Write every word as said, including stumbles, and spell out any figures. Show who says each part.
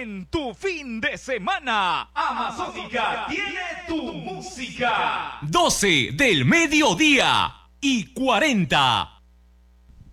Speaker 1: en tu fin de semana. Amazónica tiene tu música. doce del mediodía y cuarenta.